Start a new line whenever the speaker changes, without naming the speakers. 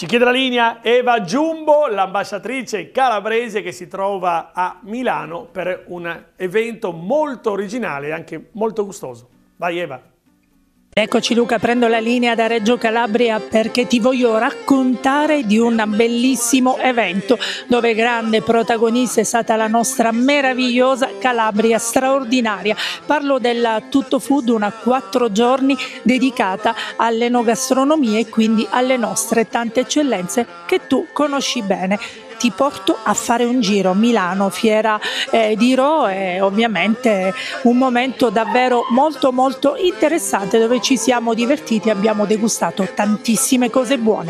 Ci chiede la linea Eva Giumbo, l'ambasciatrice calabrese che si trova a Milano per un evento molto originale e anche molto gustoso. Vai Eva.
Eccoci Luca, prendo la linea da Reggio Calabria perché ti voglio raccontare di un bellissimo evento dove grande protagonista è stata la nostra meravigliosa Calabria straordinaria. Parlo del Tutto Food, una 4 giorni dedicata all'enogastronomia e quindi alle nostre tante eccellenze che tu conosci bene. Ti porto a fare un giro Milano, Fiera di Rho, e ovviamente un momento davvero molto interessante dove ci siamo divertiti e abbiamo degustato tantissime cose buone.